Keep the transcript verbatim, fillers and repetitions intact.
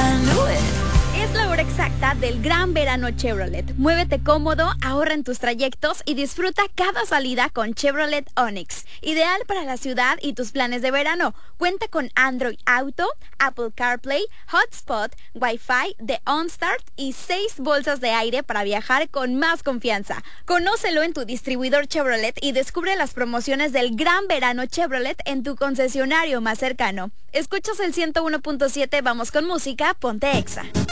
Es la hora exacta del gran verano Chevrolet. Muévete cómodo, ahorra en tus trayectos y disfruta cada salida con Chevrolet Onix. Ideal para la ciudad y tus planes de verano. Cuenta con Android Auto, Apple CarPlay, Hotspot, Wi-Fi de OnStart y seis bolsas de aire para viajar con más confianza. Conócelo en tu distribuidor Chevrolet y descubre las promociones del gran verano Chevrolet en tu concesionario más cercano. Escuchas el ciento uno punto siete, vamos con música, ponte Exa.